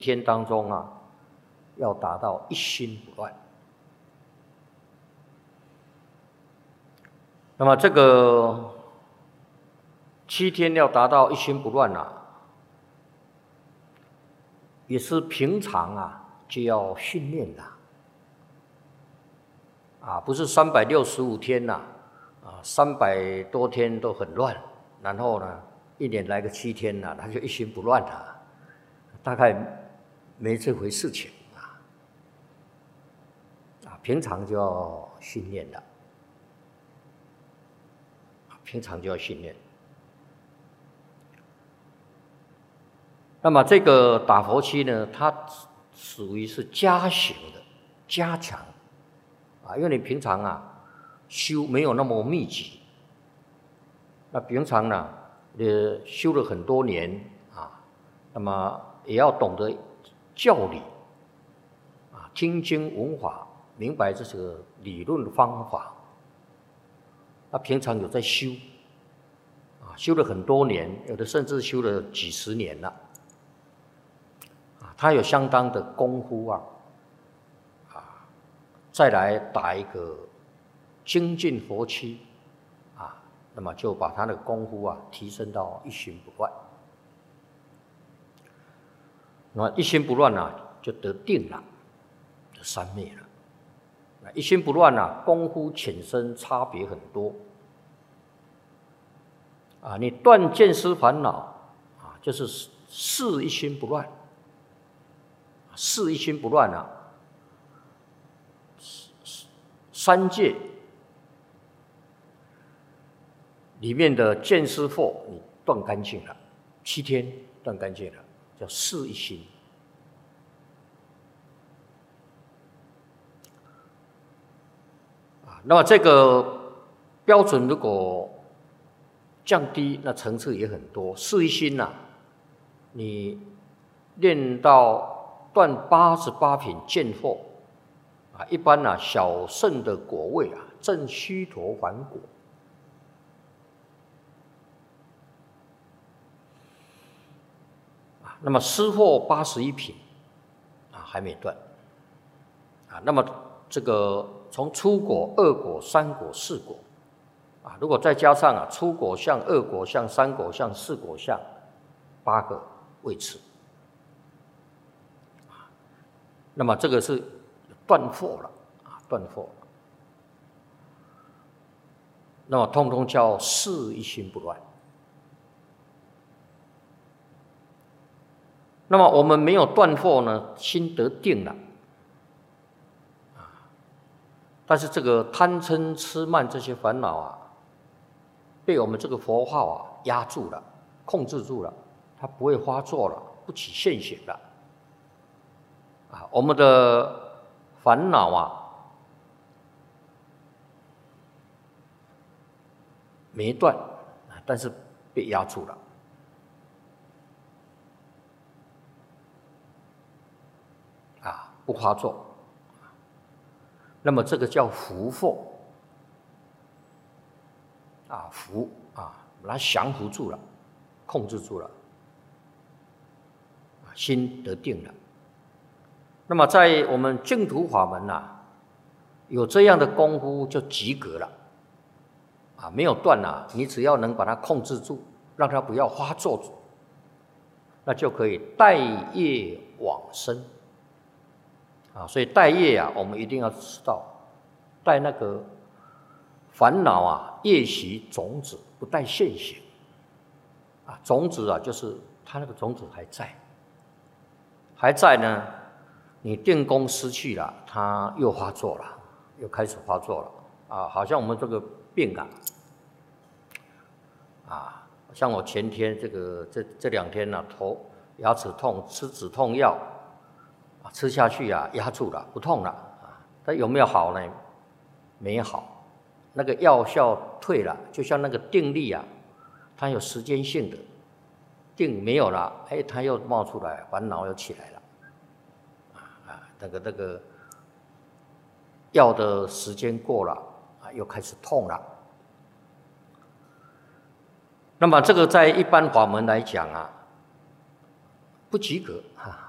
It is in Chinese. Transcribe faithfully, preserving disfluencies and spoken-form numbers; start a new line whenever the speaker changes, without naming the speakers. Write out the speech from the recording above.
天当中啊，要达到一心不乱。那么这个七天要达到一心不乱啊，也是平常啊就要训练的啊，不是三百六十五天呐、啊，啊三百多天都很乱，然后呢一年来个七天呐、啊，他就一心不乱了，大概没这回事情啊。啊，平常就要训练的，平常就要训练。那么这个打佛七呢，它属于是加行的，加强啊，因为你平常啊修没有那么密集，那平常呢，呃修了很多年啊，那么也要懂得教理啊，听经闻法，明白这些理论方法。那平常有在修啊，修了很多年，有的甚至修了几十年了。他有相当的功夫啊，啊，再来打一个精进佛七啊，那么就把他的功夫啊提升到一心不乱。那么一心不乱啊，就得定了，得三昧了。那一心不乱啊，功夫浅深差别很多啊。你断见思烦恼啊，就是事一心不乱。事一心不乱啊，三界里面的见思惑你断干净了，七天断干净了，叫事一心。啊，那么这个标准如果降低，那层次也很多。事一心呐、啊，你练到断八十八品见惑啊，一般啊小圣的果位啊，证须陀洹果啊，那么思惑八十一品啊还没断啊，那么这个从初果、二果、三果、四果啊，如果再加上啊初果相、二果相、三果相、四果相八个位次。那么这个是断惑了啊，断惑了。那么通通叫事一心不乱。那么我们没有断惑呢，心得定了啊。但是这个贪嗔痴慢这些烦恼啊，被我们这个佛号啊压住了，控制住了，它不会发作了，不起现行了。啊，我们的烦恼啊没断，但是被压住了。啊，不发作。那么这个叫伏惑。啊，伏啊，把它降伏住了，控制住了，心得定了。那么在我们净土法门啊，有这样的功夫就及格了啊，没有断啊，你只要能把它控制住，让它不要发作，那就可以带业往生啊。所以带业啊，我们一定要知道，带那个烦恼啊，业习种子，不带现行啊。种子啊，就是它那个种子还在，还在呢。你定功失去了，它又发作了，又开始发作了啊！好像我们这个病啊，啊，像我前天这个这这两天呢、啊，头牙齿痛，吃止痛药，啊，吃下去啊，压住了，不痛了啊。但有没有好呢？没好，那个药效退了，就像那个定力啊，它有时间性的，定没有了，哎，它又冒出来，烦恼又起来了。那个那个药的时间过了啊，又开始痛了。那么这个在一般法门来讲啊，不及格啊，